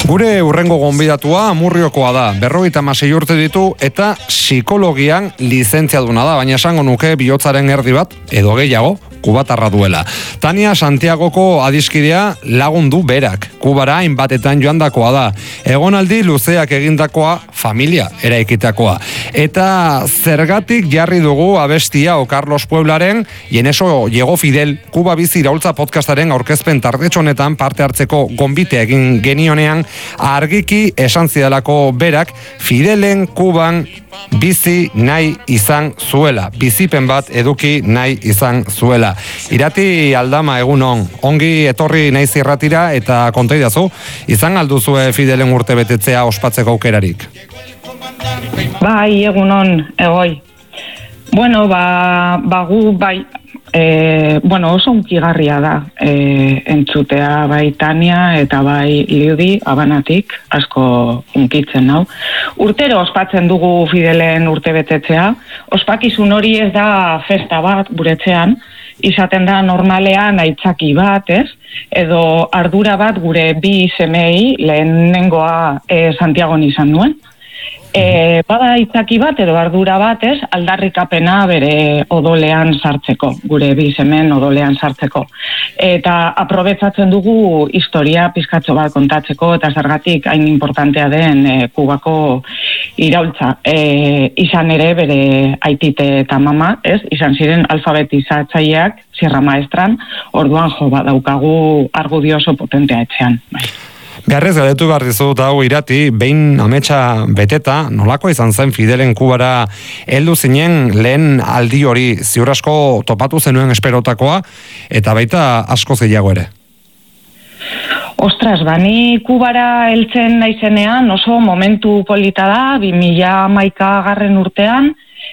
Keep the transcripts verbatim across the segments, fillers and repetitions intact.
Gure urrengo gonbidatua Amurriokoa da, berrogeita hamasei urte ditu eta psikologian lizentziaduna da, baina esango nuke bihotzaren erdi bat, edo gehiago, kubatarra duela. Tania Santiagoko adiskidea lagundu berak, Kubara hainbatetan joandakoa da. Egonaldi luzeak egindakoa familia eraikitakoa. Eta zergatik jarri dugu abestia o Carlos Pueblaren y en eso llegó Fidel, Kuba bizi iraultza podcastaren aurkezpen tardetxonetan parte hartzeko gonbite egin genionean argiki esan zidalako berak Fidelen Kuban bizi nahi izan zuela. Bizipen bat eduki nahi izan zuela. Irati Aldama, egunon, ongi etorri naiz irratira eta kontaidazu, izan alduzue Fidelen urte betetzea ospatzeko aukerarik? Bai, egunon, egoi. Bueno, ba, ba gu, bai, e, bueno, oso unkigarria da e, entzutea bai Tania eta bai Liudi Habanatik, asko unkitzen nau. Urtero ospatzen dugu Fidelen urte betetzea, ospakizun hori ez da festa bat guretzean, izaten da normalean aitzaki bat, ez? Edo ardura bat gure bi semei lehenengoa e, Santiagon izan nuen. E, bada aitzaki bat edo ardura bat, ez? Aldarrikapena bere odolean sartzeko, gure bi semen odolean sartzeko. Eta aprobetzatzen dugu historia pizkatxo bat kontatzeko eta zergatik hain importantea den e, Kubako iraultza. E, izan ere bere aitite eta mama, ez? Izan ziren alfabetizatzaileak Sierra Maestran, orduan jo badaukagu argudio oso potentea etxean. Bai. Beharrez galdetu behar dizut hau Irati, behin ametsa beteta, nolako izan zen Fidelen Kubara heldu zinen lehen aldi hori, ziur asko topatu zenuen esperotakoa, eta baita asko gehiago ere? Ostras, bani Kubara heltzen naizenean oso momentu polita da, bi mila hamaika garren urtean,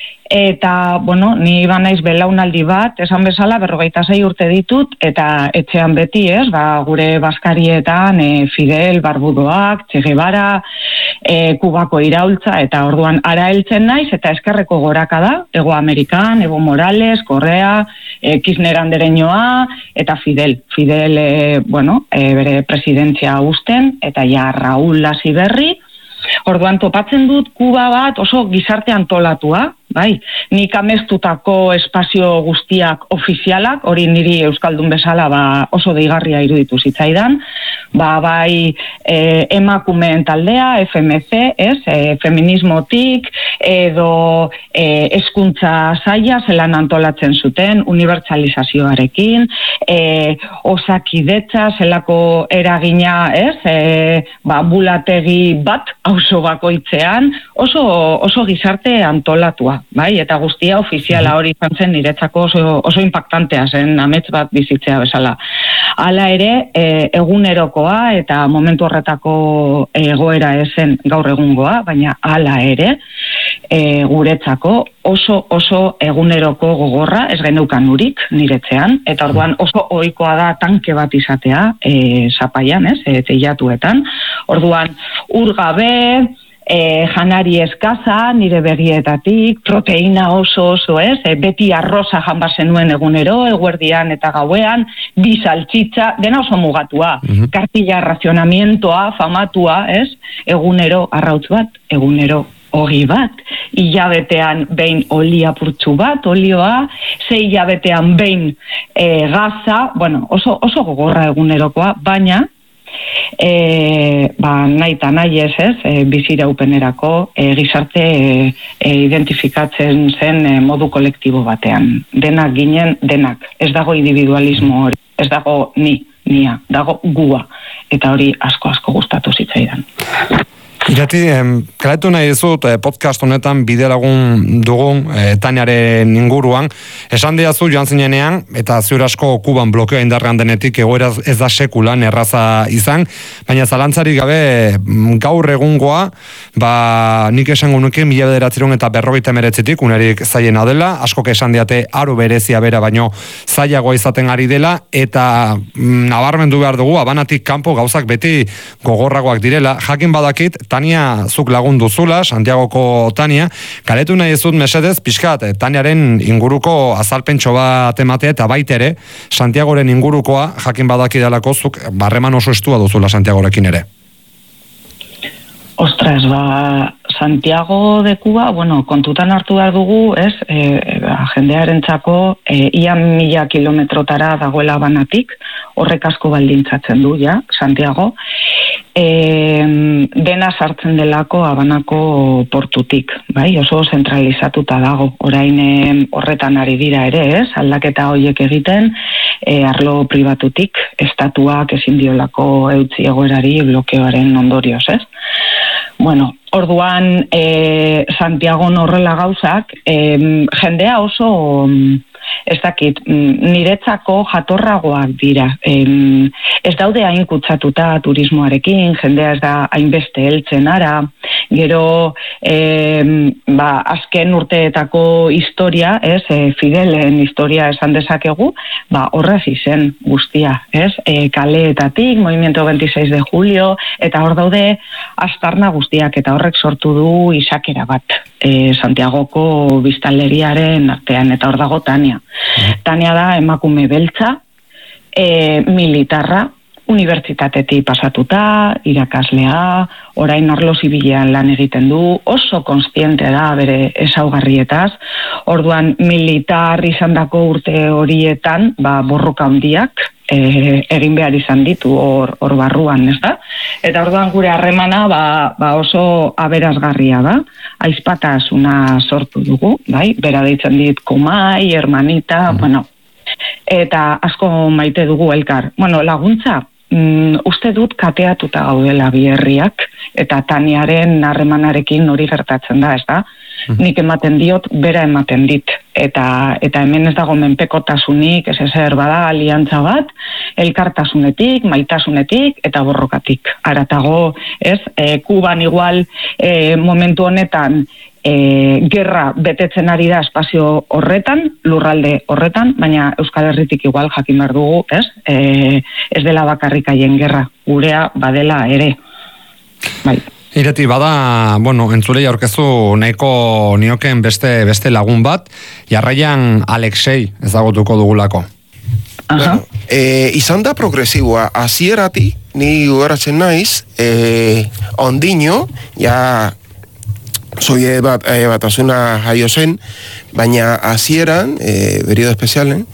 eta, bueno, ni banaiz belaunaldi bat, esan bezala berrogeita sei urte ditut, eta etxean beti, ez, ba, gure baskarietan e, Fidel, Barbudoak, Che Guevara, e, Kubako iraultza, eta orduan ara heltzen naiz, eta eskerreko goraka da, Ego Amerikan, Evo Morales, Correa, e, Kirchner andereñoa, eta Fidel. Fidel, e, bueno, e, bere presidentzia usten, eta ja Raúl Lasberri. Orduan topatzen dut Kuba bat oso gizarte antolatua, bai, nik amestutako espazio guztiak ofizialak, hori niri euskaldun bezala ba, oso deigarria iruditu zitzaidan, ba, bai e, emakumeen taldea, F M C, ez, e, feminismotik, edo e, hezkuntza saila zelan antolatzen zuten, unibertsalizazioarekin, e, osakidetza, zelako eragina, ez, e, ba, bulategi bat, auzo bakoitzean, oso, oso gizarte antolatua. Bai, eta guztia ofiziala hori izan zen niretzako oso, oso impactantea zen amets bat bizitzea bezala. Hala ere, e, egunerokoa eta momentu horretako egoera esen gaur egungoa, baina hala ere, e, guretzako oso oso eguneroko gogorra ez geneukan urik niretzean, eta orduan oso ohikoa da tanke bat izatea e, zapaian, ez, e, teilatuetan. Orduan, ur gabe, E, janari eskaza, nire begietatik, proteina oso oso ez, e, beti arroza janba zenuen egunero, eguerdian eta gauean, bi saltxitza, dena oso mugatua, uh-huh. Kartilla razionamientoa, famatua, ez, egunero arrautz bat, egunero hori bat, hilabetean behin oli apurtxu bat, olioa, sei hilabetean behin e, gaza, bueno, oso, oso gogorra egunerokoa, baina, E, ba, nahi eta nahi ez ez, e, biziraupenerako e, gizarte e, e, identifikatzen zen e, modu kolektibo batean. Denak ginen, denak. Ez dago individualismo hori, ez dago ni, nia, dago gua. Eta hori asko-asko gustatu zitzaidan. Irati, kaletu nahi dizut podcast honetan bide lagun dugun e, Taniaren inguruan. Esan diazu joan zinenean, eta ziur asko Kuban blokeoa indarrean denetik egoera ez da sekulan erraza izan, baina zalantzarik gabe gaur egungoa, ba, nik esango nuke mila bederatziehun eta berrogeita hemeretzitik unerik zailena dela, askok esan diate aro berezia bera baino zailagoa izaten ari dela, eta mm, nabarmendu behar dugu, Habanatik kanpo gauzak beti gogorragoak direla, jakin badakit, Tania zuk lagun duzula, Santiagoko Tania, kaletu nahi ezut mesedez, pixkat, Taniaren inguruko azalpentxo bat ematea eta baitere, Santiagoren ingurukoa jakin badaki delako zuk barreman oso estua duzula Santiagorekin ere. Ostras, ba, Santiago de Cuba, bueno, kontutan hartu behar dugu, ez, e, jendearentzako e, ia mila kilometrotara dagoela Habanatik, horrek asko baldintzatzen du, ja, Santiago, e, dena sartzen delako Habanako portutik, bai, oso zentralizatuta dago, orain e, horretan ari dira ere, ez, aldaketa horiek egiten, e, arlo pribatutik, estatuak ezin diolako eutzi egoerari blokeoaren ondorioz, ez? Bueno, orduan e, Santiago horrela gauzak, e, jendea oso, ez dakit, niretzako jatorragoak dira. E, ez daude hain kutsatuta turismoarekin, jendea ez da hainbeste heltzen ara, gero e, ba, azken urteetako historia, ez, e, Fidelen historia esan dezakegu, ba, horrez izen guztia, ez, e, kaleetatik, Movimiento veintiséis de julio, eta hor daude astarna guztiak, eta horrek sortu du isakera bat, e, Santiagoko biztanleriaren artean, eta hor dago Tania. Tania da emakume beltza, e, militarra, unibertsitatetik pasatuta, irakaslea, orain arlo zibilean lan egiten du, oso kontziente da bere ezaugarrietaz, orduan militar izandako urte horietan, ba, borroka handiak, E, egin behar izan ditu hor, hor barruan, ez da? Eta orduan gure harremana ba, ba oso aberazgarria da, aizpatasuna sortu dugu, bai? Bera deitzen dit komai, hermanita, mm. bueno, eta asko maite dugu elkar. Bueno, laguntza, mm, uste dut kateatuta gaudela bi herriak, eta Taniaren harremanarekin hori gertatzen da, ez da? Nik ematen diot, bera ematen dit. Eta, eta hemen ez dago menpekotasunik, ez ezer bada aliantza bat, elkartasunetik, maitasunetik eta borrokatik. Aratago, ez, e, Kuban igual e, momentu honetan e, gerra betetzen ari da espazio horretan, lurralde horretan, baina Euskal Herritik igual jakin behar dugu, ez, e, ez dela bakarrik haien gerra, gurea badela ere. Bai. Ireti, bada, bueno, entzulei aurkezu nahiko nioken beste beste lagun bat, jarraian Alexei ezagutuko dugulako. Bueno, e, izan da progresiboa, hasierati ni gogoratzen naiz, e, ondino, ja, soie bat, e, batasuna jaio zen, baina hasieran, e, periodo espezialen,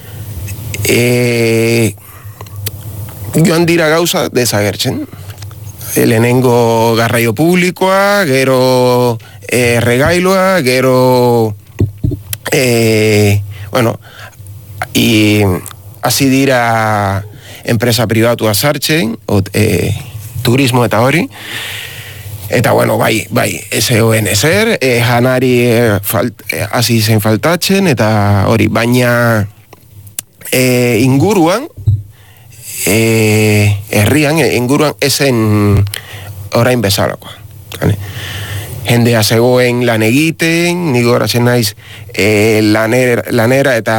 e, joan dira gauza desagertzen. Lehenengo garraio publikoa, gero e, regailoa, gero e, bueno, i, hasi dira enpresa pribatua sartzen, ot, e, turismo eta hori, eta bueno, bai, bai, ez egoen ezer, e, janari e, falt, e, hasi zen faltatzen, eta hori, baina e, inguruan, E, herrian, inguruan esen orain bezalakoa. Jendea zegoen lan egiten, nigo horatzen naiz e, lanera, lanera eta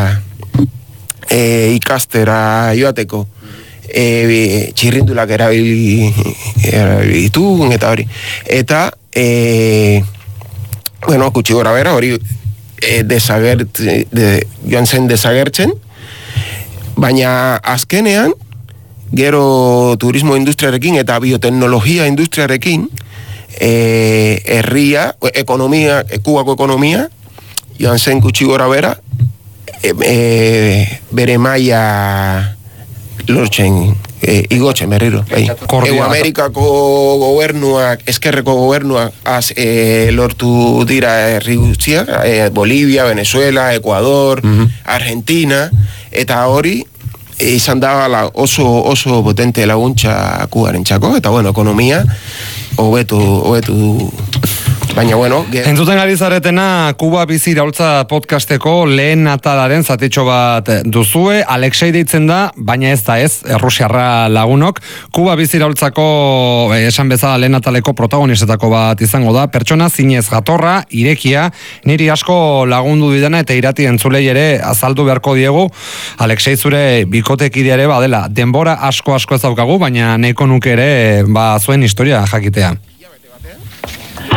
e, ikastera joateko e, txirrindulak erabili, erabilitu eta hori. Eta e, bueno, kutsi gora bera, hori e, desagert, de, joan zen desagertzen, baina azkenean, gero turismo industriarekin eta bioteknologia industriarekin, e, herria, ekonomia, Kubako ekonomia, joan zen kutsi gora bera, e, e, bere maila lortzen, e, igotzen berriro. Ego Amerikako gobernuak, eskerreko gobernuak az, e, lortu dira herri guztiak, e, Bolivia, Venezuela, Ecuador, uh-huh. Argentina, eta hori izan da oso, oso potente laguntza Kubaren txako, eta bueno, ekonomia hobetu, hobetu baina bueno... Ge... Entzuten ari zaretena Kuba bizi iraultza podcasteko lehen atalaren zatitxo bat duzue, Alexei deitzen da, baina ez da ez, errusiarra lagunok, Kuba bizi iraultzako esan bezala lehen ataleko protagonistetako bat izango da, pertsona zinez jatorra, irekia, niri asko lagundu didana eta irati entzulei ere azaldu beharko diegu, Alexei zure bikotekide ere badela, denbora asko asko ez daukagu, baina nahiko nuke ere ba zuen historia jakitea.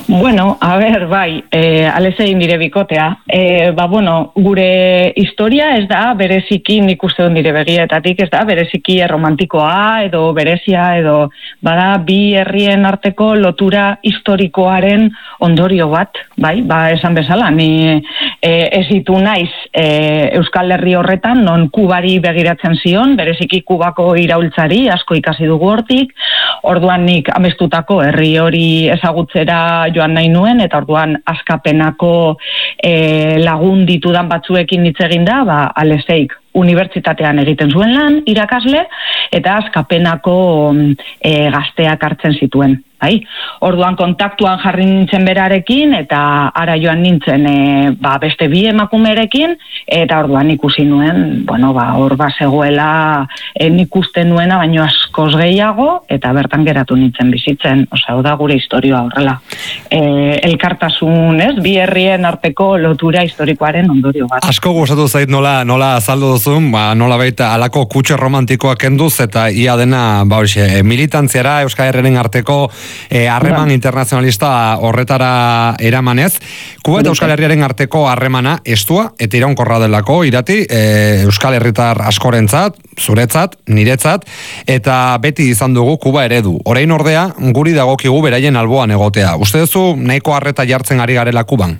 Bueno, a ber, bai, e, alezein nire bikotea. E, ba, bueno, gure historia ez da bereziki, nik uste dut nire begietatik, ez da bereziki erromantikoa edo berezia edo bada bi herrien arteko lotura historikoaren ondorio bat, bai, ba, esan bezala, ni e, ezitu naiz e, Euskal Herri horretan, non Kubari begiratzen zion, bereziki Kubako iraultzari, asko ikasi dugu hortik, orduan nik amestutako herri hori ezagutzera joan nahi nuen, eta orduan askapenako e, lagun ditudan batzuekin hitz egin da, ba, Aleseik unibertsitatean egiten zuen lan, irakasle, eta askapenako e, gazteak hartzen zituen. Bai? Orduan kontaktuan jarri nintzen berarekin, eta ara joan nintzen e, ba, beste bi emakumerekin, eta orduan ikusi nuen, bueno, ba, hor bazegoela e, nik uste nuena, baino askoz gehiago, eta bertan geratu nintzen bizitzen, osea, da gure historioa horrela. E, elkartasun, ez, bi herrien arteko lotura historikoaren ondorio bat. Asko gustatu zait nola, nola azaldu duzun, ba, nola baita alako kutxe romantikoak kenduz, eta ia dena, ba, horixe, militantziara, Euskal Herriaren arteko harreman e, internazionalista horretara eramanez. Kuba eta Euskal Herriaren arteko harremana estua eta iraunkorra delako, Irati, e, Euskal Herritar askorentzat, zuretzat, niretzat, eta beti izan dugu Kuba eredu. Orain ordea, guri dagokigu beraien alboan egotea. Uste duzu nahiko harreta jartzen ari garela Kuban?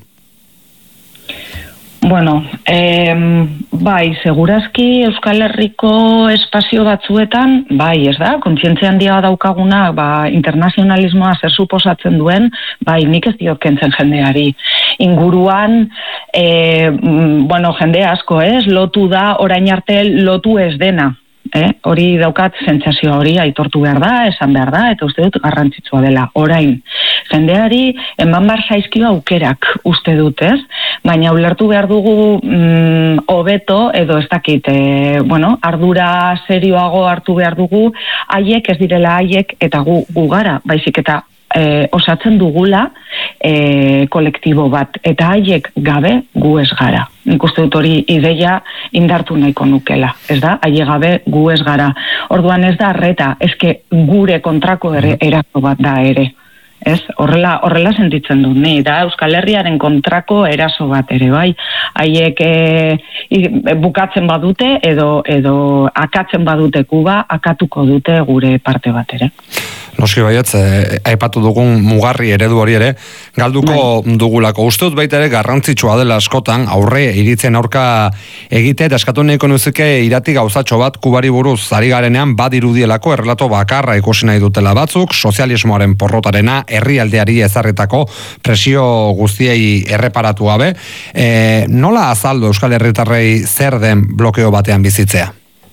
Bueno, eh, bai, segurazki Euskal Herriko espazio batzuetan, bai, ez da, kontzientzia handia daukaguna, ba, internazionalismoa zer suposatzen duen, bai, nik ez diot kentzen jendeari. Inguruan, eh, bueno, jende asko, ez, lotu da, orain arte lotu ez dena. Eh? Hori daukat sentsazio hori aitortu behar da, esan behar da, eta uste dut garrantzitsua dela. Orain, jendeari eman bar zaizkio aukerak uste dut, ez? Baina ulertu behar dugu mm, hobeto, edo ez dakit, e, bueno, ardura serioago hartu behar dugu, haiek ez direla haiek eta gu, gu gara, baizik eta E, osatzen dugula e, kolektibo bat, eta haiek gabe gu ez gara. Nik uste dut hori ideia indartu nahiko nukela, ez da? Haiek gabe gu ez gara. Orduan ez da arreta, ezke gure kontrako ere, erako bat da ere. Ez? Horrela, horrela sentitzen dut, ni, da Euskal Herriaren kontrako eraso bat ere, bai? Haiek e, bukatzen badute edo, edo akatzen badute Kuba, akatuko dute gure parte bat ere. Noski baietz, eh, aipatu dugun mugarri eredu hori ere, galduko bai. Dugulako. Uste dut baita ere garrantzitsua dela askotan, aurre iritzen aurka egite, eta eskatu nahiko nuzuke Irati gauzatxo bat Kubari buruz ari garenean badirudielako errelato bakarra ikusi nahi dutela batzuk, sozialismoaren porrotarena, herrialdeari ezarritako presio guztiei erreparatu gabe. E, nola azaldu Euskal Herritarrei zer den blokeo batean bizitzea?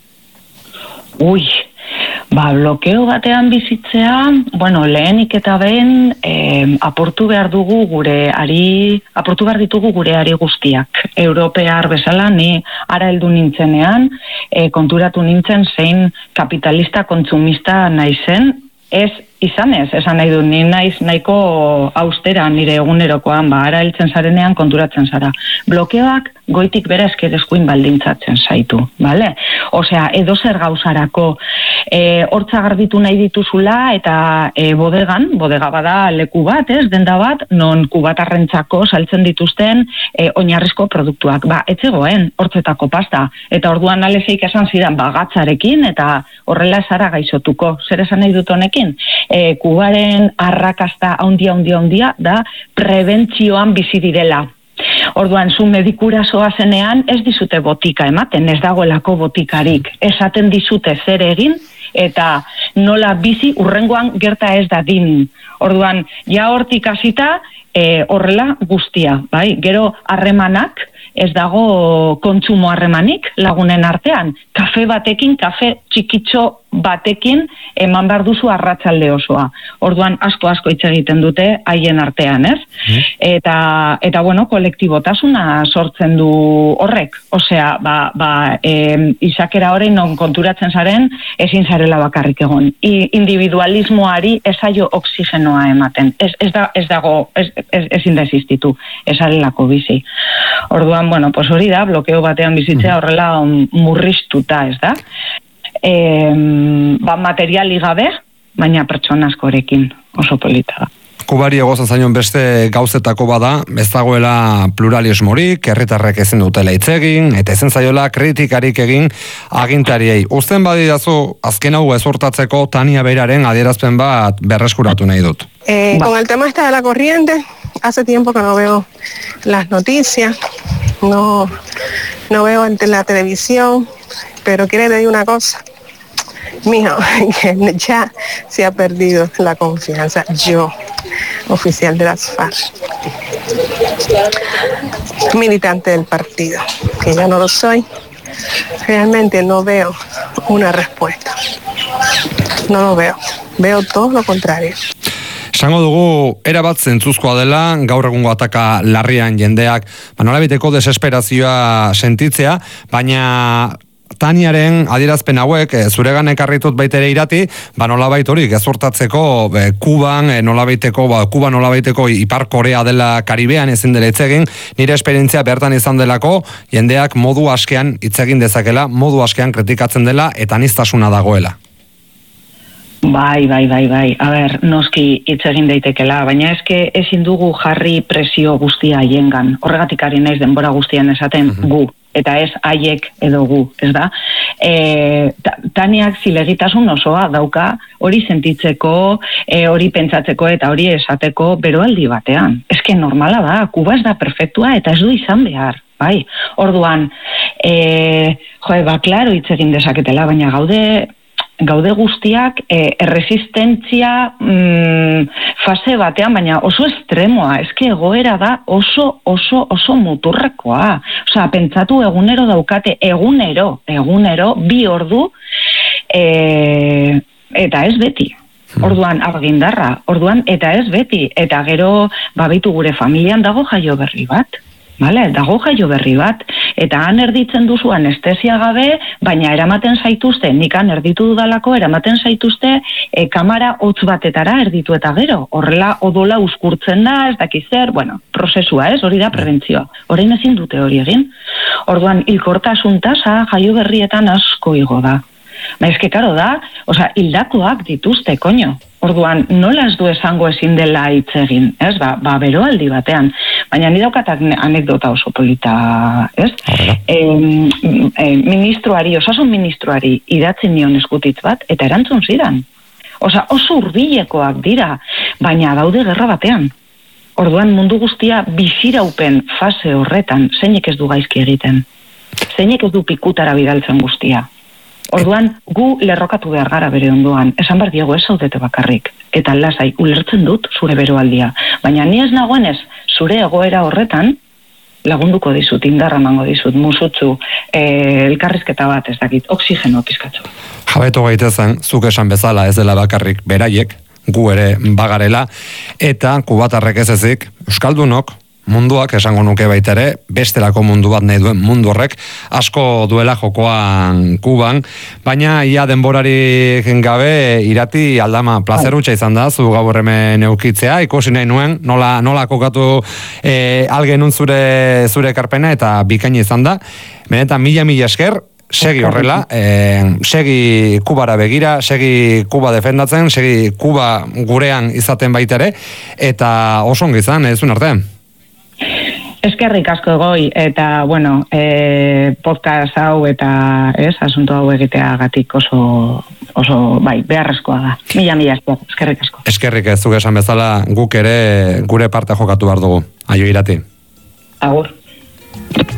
Ui, ba, blokeo batean bizitzea, bueno, lehenik eta behin eh, aportu behar dugu gure ari, aportu behar ditugu gure ari guztiak. Europear bezala, ni ara heldu nintzenean, eh, konturatu nintzen zein kapitalista kontsumista naizen, ez izan ez, esan nahi du, ni naiz nahiko austera nire egunerokoan, ba, ara heltzen zarenean konturatzen zara. Blokeoak goitik bera esker eskuin baldintzatzen zaitu, bale? Osea, edo zer gauzarako, e, hortza garbitu nahi dituzula, eta e, bodegan, bodega bada leku bat, ez, denda bat, non kubatarrentzako saltzen dituzten e, oinarrizko produktuak. Ba, etzegoen, hortzetako pasta, eta orduan Aleseik esan zidan, ba, gatzarekin, eta horrela esara gaixotuko. Zer esan nahi dut honekin? E, Kubaren arrakasta handia, handia, handia, da prebentzioan bizi direla. Orduan, zu medikura zoazenean ez dizute botika ematen, ez dagoelako botikarik. Esaten dizute zer egin, eta nola bizi urrengoan gerta ez dadin. Orduan, ja hortik hasita e, horrela guztia, bai? Gero harremanak, ez dago kontsumo harremanik lagunen artean. Kafe batekin, kafe txikitxo batekin eman behar duzu arratsalde osoa. Orduan asko asko hitz egiten dute haien artean, ez? Mm. Eta, eta bueno, kolektibotasuna sortzen du horrek. Osea, ba, ba, e, izakera horrein non konturatzen zaren, ezin zarela bakarrik egon. I, individualismoari ezaio oksigenoa ematen. Ez, ez, da, ez dago, ez, ez, ezin da existitu, ezarelako bizi. Orduan, bueno, pues hori da, blokeo batean bizitzea horrela murriztuta, ez da? E, ba, materiali gabe, baina pertsona askorekin oso polita da. Kubari egozen zaion beste gauzetako bada, ez dagoela pluralismorik, herritarrek ezin dutela hitz egin, eta ezin zaiola kritikarik egin agintariei. Uzten badidazu, azken hau ezurtatzeko Tania beraren adierazpen bat berreskuratu nahi dut. Eh, con el tema este de la corriente, hace tiempo que no veo las noticias, no, no veo ante la televisión, pero quiero decir una cosa. Mijo, que ya se ha perdido la confianza. Yo, oficial de las FARC, militante del partido, que ya no lo soy, realmente no veo una respuesta. No lo veo. Veo todo lo contrario. Esango dugu, erabat zentzuzkoa dela, gaur egungo ataka larrian jendeak, nolabiteko desesperazioa sentitzea, baina Taniaren adierazpen hauek zuregan ekarritut baitere irati, ba nolabait hori gezurtatzeko e, Kuban, e, nolabaiteko, ba, Kuba nolabaiteko Ipar Korea dela Karibean ezin dela hitz egin, nire esperientzia bertan izan delako, jendeak modu askean hitz egin dezakela, modu askean kritikatzen dela eta aniztasuna dagoela. Bai, bai, bai, bai. A ber, noski hitz egin daitekela, baina eske ezin dugu jarri presio guztia haiengan. Horregatik ari naiz denbora guztian esaten uh-huh. gu, eta ez haiek edo gu, ez da? E, Taniak zilegitasun osoa dauka hori sentitzeko, e, hori pentsatzeko eta hori esateko beroaldi batean. Eske normala da, Kuba ez da perfektua eta ez du izan behar. Bai, orduan, e, joe, ba, klaro hitz egin dezaketela, baina gaude... gaude guztiak eh, erresistentzia mm, fase batean, baina oso estremoa, eske egoera da oso, oso, oso muturrekoa. Osea, pentsatu egunero daukate, egunero, egunero, bi ordu, e, eta ez beti. Orduan argindarra, orduan eta ez beti. Eta gero, babitu gure familian dago jaio berri bat. Vale, dago jaio berri bat, eta han erditzen duzu anestesia gabe, baina eramaten zaituzte, nik han erditu dudalako, eramaten zaituzte e, kamara hotz batetara erditu eta gero. Horrela odola uzkurtzen da, ez dakiz zer, bueno, prozesua ez, hori da prebentzioa. Orain ezin dute hori egin. Orduan, hilkortasun tasa jaio berrietan asko igo da. Ba, eske karo da, osea, hildakoak dituzte, koño. Orduan, nola ez du esango ezin dela hitz egin, ez? Ba, ba beroaldi batean. Baina ni daukatak anekdota oso polita, ez? E, e, ministroari, osasun ministroari idatzi nion eskutitz bat, eta erantzun zidan. Osea, oso hurbilekoak dira, baina daude gerra batean. Orduan, mundu guztia biziraupen fase horretan, zeinek ez du gaizki egiten. Zeinek ez du pikutara bidaltzen guztia. Orduan, gu lerrokatu behar gara bere ondoan, esan behar diego ez zaudete bakarrik, eta lasai, ulertzen dut zure beroaldia. Baina ni ez nagoenez, zure egoera horretan, lagunduko dizut, indarra emango dizut, musutzu, eh, elkarrizketa bat ez dakit, oksigeno pizkatzu. Jabetu gaitezen, zuk esan bezala ez dela bakarrik beraiek, gu ere bagarela, eta kubatarrek ez ezik, euskaldunok, munduak esango nuke baita ere, bestelako mundu bat nahi duen mundu horrek, asko duela jokoan Kuban, baina ia denborari gabe irati aldama plazerutxa izan da, zu gaur hemen eukitzea, ikusi nahi nuen, nola, nola kokatu e, algenun zure, zure ekarpena eta bikaina izan da, benetan mila mila esker, segi horrela, eh, segi Kubara begira, segi Kuba defendatzen, segi Kuba gurean izaten baita ere, eta oso ongi izan, ez un arte. Eskerrik asko egoi, eta, bueno, e, podcast hau eta, ez, asunto hau egiteagatik oso, oso, bai, beharrezkoa da. Mila, mila, eskerrik asko. Eskerrik ez zuk esan bezala, guk ere gure parte jokatu behar dugu. Aio irati. Agur.